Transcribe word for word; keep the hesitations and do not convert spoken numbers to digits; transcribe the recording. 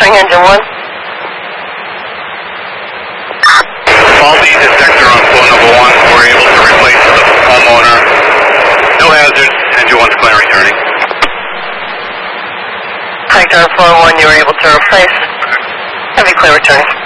Monitoring engine one. Faulty detector on flow number one. We're able to replace the homeowner. No hazards. Engine one's clear returning. Detector on flow one, you were able to replace. Heavy clear returning.